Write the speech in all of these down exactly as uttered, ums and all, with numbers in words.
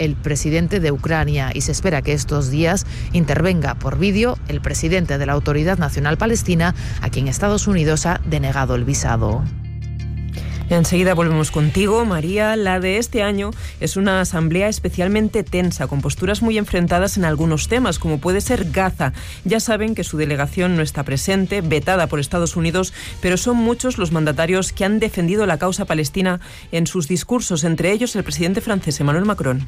el presidente de Ucrania, y se espera que estos días intervenga por vídeo el presidente de la Autoridad Nacional Palestina, a quien Estados Unidos ha denegado el visado. Enseguida volvemos contigo, María. La de este año es una asamblea especialmente tensa, con posturas muy enfrentadas en algunos temas, como puede ser Gaza. Ya saben que su delegación no está presente, vetada por Estados Unidos, pero son muchos los mandatarios que han defendido la causa palestina en sus discursos, entre ellos el presidente francés Emmanuel Macron.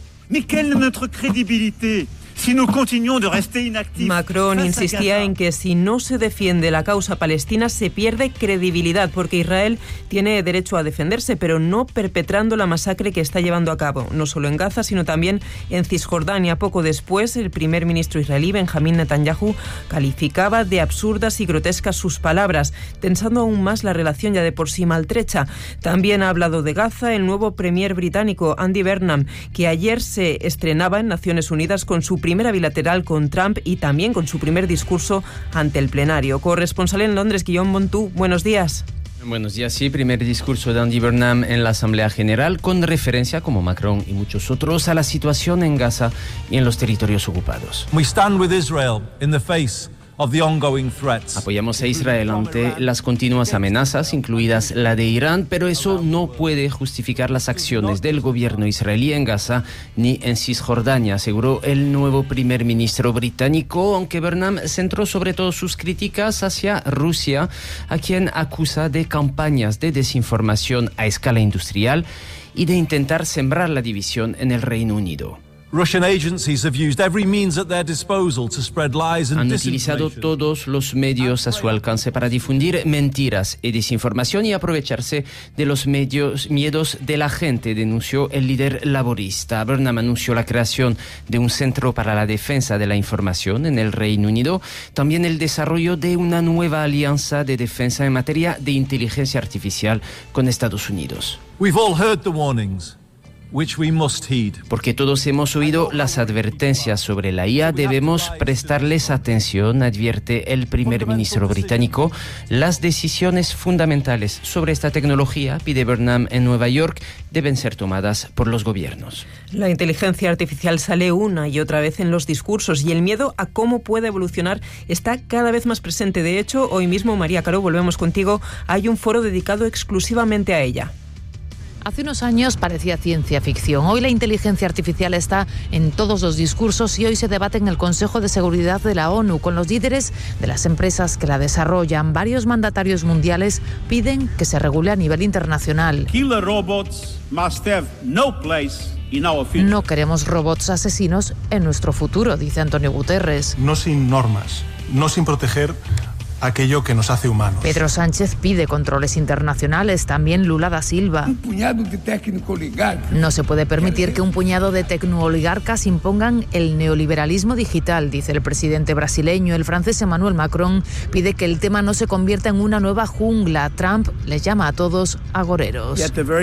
Macron insistía en que si no se defiende la causa palestina se pierde credibilidad, porque Israel tiene derecho a defenderse, pero no perpetrando la masacre que está llevando a cabo, no solo en Gaza, sino también en Cisjordania. Poco después, el primer ministro israelí, Benjamín Netanyahu, calificaba de absurdas y grotescas sus palabras, tensando aún más la relación ya de por sí maltrecha. También ha hablado de Gaza el nuevo premier británico, Andy Burnham, que ayer se estrenaba en Naciones Unidas con su primera bilateral con Trump y también con su primer discurso ante el plenario. Corresponsal en Londres, Guillaume Montú, buenos días. Buenos días, sí, primer discurso de Andy Burnham en la Asamblea General, con referencia, como Macron y muchos otros, a la situación en Gaza y en los territorios ocupados. We stand with Israel in the face of the ongoing threats. Apoyamos a Israel ante las continuas amenazas, incluidas la de Irán, pero eso no puede justificar las acciones del gobierno israelí en Gaza ni en Cisjordania, aseguró el nuevo primer ministro británico, aunque Burnham centró sobre todo sus críticas hacia Rusia, a quien acusa de campañas de desinformación a escala industrial y de intentar sembrar la división en el Reino Unido. Russian agencies have used every means at their disposal to spread lies and Han utilizado todos los medios a su alcance para difundir mentiras y desinformación y aprovecharse de los medios, miedos de la gente, denunció el líder laborista. Burnham anunció la creación de un centro para la defensa de la información en el Reino Unido, también el desarrollo de una nueva alianza de defensa en materia de inteligencia artificial con Estados Unidos. We've all heard the warnings, which we must heed. Porque todos hemos oído las advertencias sobre la I A, debemos prestarles atención, advierte el primer ministro británico. Las decisiones fundamentales sobre esta tecnología, pide Burnham en Nueva York, deben ser tomadas por los gobiernos. La inteligencia artificial sale una y otra vez en los discursos y el miedo a cómo puede evolucionar está cada vez más presente. De hecho, hoy mismo, María Caro, volvemos contigo, hay un foro dedicado exclusivamente a ella. Hace unos años parecía ciencia ficción. Hoy la inteligencia artificial está en todos los discursos y hoy se debate en el Consejo de Seguridad de la ONU con los líderes de las empresas que la desarrollan. Varios mandatarios mundiales piden que se regule a nivel internacional. Killer robots must have no place in our future. No queremos robots asesinos en nuestro futuro, dice Antonio Guterres. No sin normas, no sin proteger aquello que nos hace humanos. Pedro Sánchez pide controles internacionales, también Lula da Silva. Un puñado de tecnooligarcas. No se puede permitir que un puñado de tecnooligarcas impongan el neoliberalismo digital, dice el presidente brasileño. El francés Emmanuel Macron pide que el tema no se convierta en una nueva jungla. Trump les llama a todos agoreros.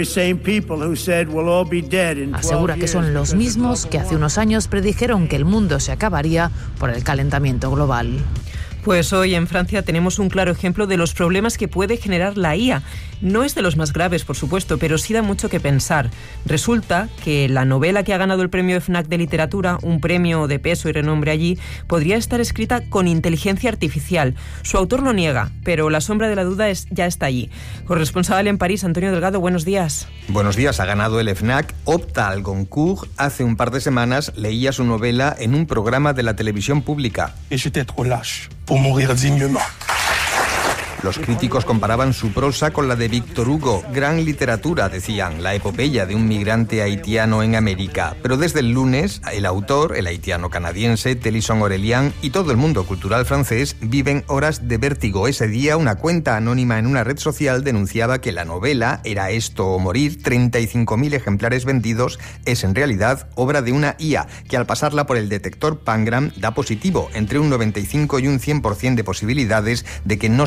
Asegura que son los mismos que hace unos años predijeron que el mundo se acabaría por el calentamiento global. Pues hoy en Francia tenemos un claro ejemplo de los problemas que puede generar la I A. No es de los más graves, por supuesto, pero sí da mucho que pensar. Resulta que la novela que ha ganado el premio FNAC de literatura, un premio de peso y renombre allí, podría estar escrita con inteligencia artificial. Su autor lo niega, pero la sombra de la duda es, ya está allí. Corresponsal en París, Antonio Delgado, buenos días. Buenos días, ha ganado el FNAC, opta al Goncourt. Hace un par de semanas leía su novela en un programa de la televisión pública. Los críticos comparaban su prosa con la de Víctor Hugo. Gran literatura, decían, la epopeya de un migrante haitiano en América. Pero desde el lunes, el autor, el haitiano-canadiense Tennyson Aurelian y todo el mundo cultural francés viven horas de vértigo. Ese día, una cuenta anónima en una red social denunciaba que la novela Era esto o morir, treinta y cinco mil ejemplares vendidos, es en realidad obra de una I A, que al pasarla por el detector Pangram da positivo, entre un noventa y cinco y un cien por ciento de posibilidades de que no sea un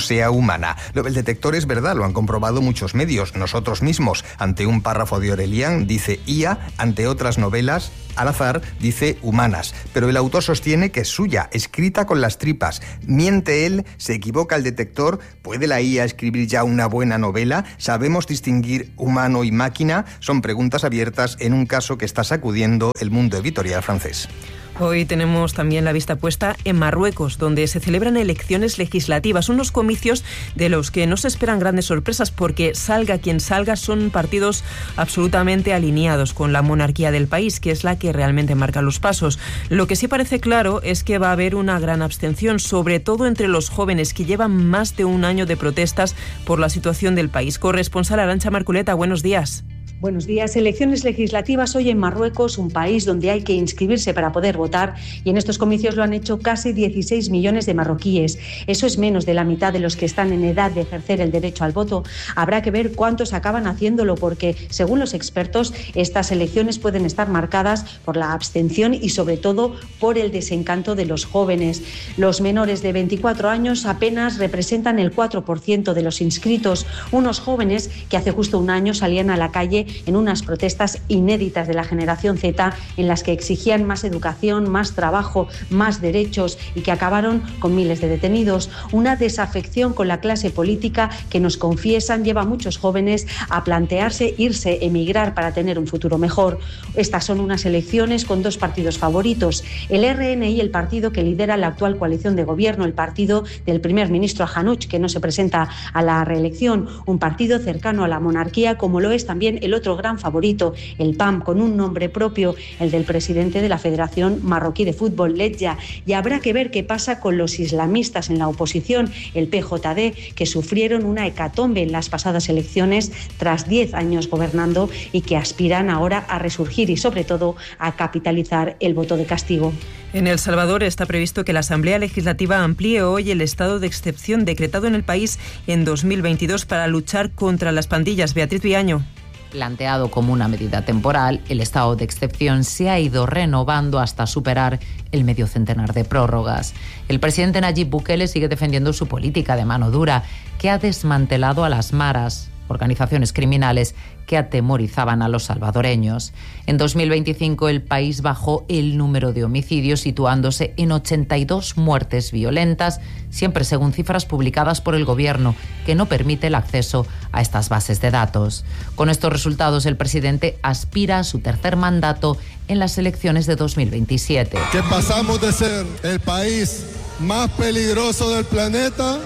humana. Lo del detector es verdad, lo han comprobado muchos medios, nosotros mismos. Ante un párrafo de Aurelian dice I A, ante otras novelas, al azar, dice humanas. Pero el autor sostiene que es suya, escrita con las tripas. Miente él, se equivoca el detector. ¿Puede la I A escribir ya una buena novela? ¿Sabemos distinguir humano y máquina? Son preguntas abiertas en un caso que está sacudiendo el mundo editorial francés. Hoy tenemos también la vista puesta en Marruecos, donde se celebran elecciones legislativas, unos comicios de los que no se esperan grandes sorpresas porque salga quien salga son partidos absolutamente alineados con la monarquía del país, que es la que realmente marca los pasos. Lo que sí parece claro es que va a haber una gran abstención, sobre todo entre los jóvenes que llevan más de un año de protestas por la situación del país. Corresponsal Arantxa Marculeta, buenos días. Buenos días. Elecciones legislativas hoy en Marruecos, un país donde hay que inscribirse para poder votar, y en estos comicios lo han hecho casi dieciséis millones de marroquíes. Eso es menos de la mitad de los que están en edad de ejercer el derecho al voto. Habrá que ver cuántos acaban haciéndolo porque, según los expertos, estas elecciones pueden estar marcadas por la abstención y, sobre todo, por el desencanto de los jóvenes. Los menores de veinticuatro años apenas representan el cuatro por ciento de los inscritos, unos jóvenes que hace justo un año salían a la calle en unas protestas inéditas de la generación Z en las que exigían más educación, más trabajo, más derechos y que acabaron con miles de detenidos. Una desafección con la clase política que, nos confiesan, lleva a muchos jóvenes a plantearse irse, emigrar para tener un futuro mejor. Estas son unas elecciones con dos partidos favoritos. El R N I, el partido que lidera la actual coalición de gobierno, el partido del primer ministro Hanouch, que no se presenta a la reelección, un partido cercano a la monarquía, como lo es también el otro gran favorito, el P A M, con un nombre propio, el del presidente de la Federación Marroquí de Fútbol, Ledja. Y habrá que ver qué pasa con los islamistas en la oposición, el P J D, que sufrieron una hecatombe en las pasadas elecciones tras diez años gobernando y que aspiran ahora a resurgir y, sobre todo, a capitalizar el voto de castigo. En El Salvador está previsto que la Asamblea Legislativa amplíe hoy el estado de excepción decretado en el país en dos mil veintidós para luchar contra las pandillas. Beatriz Viaño. Planteado como una medida temporal, el estado de excepción se ha ido renovando hasta superar el medio centenar de prórrogas. El presidente Nayib Bukele sigue defendiendo su política de mano dura, que ha desmantelado a las maras, organizaciones criminales que atemorizaban a los salvadoreños. En dos mil veinticinco el país bajó el número de homicidios, situándose en ochenta y dos muertes violentas, siempre según cifras publicadas por el gobierno, que no permite el acceso a estas bases de datos. Con estos resultados, el presidente aspira a su tercer mandato en las elecciones de dos mil veintisiete. Que pasamos de ser el país más peligroso del planeta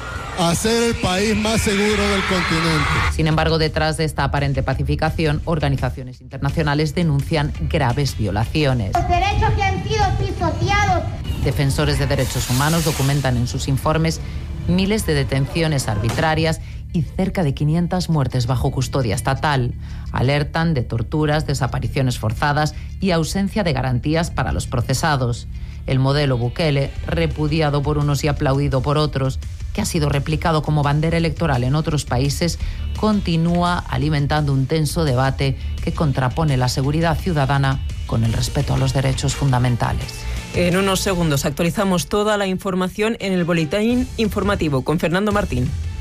a ser el país más seguro del continente. Sin embargo, detrás de esta aparente pacificación, organizaciones internacionales denuncian graves violaciones. Los derechos que han sido pisoteados. Defensores de derechos humanos documentan en sus informes miles de detenciones arbitrarias y cerca de quinientas muertes bajo custodia estatal. Alertan de torturas, desapariciones forzadas y ausencia de garantías para los procesados. El modelo Bukele, repudiado por unos y aplaudido por otros, que ha sido replicado como bandera electoral en otros países, continúa alimentando un tenso debate que contrapone la seguridad ciudadana con el respeto a los derechos fundamentales. En unos segundos actualizamos toda la información en el boletín informativo con Fernando Martín.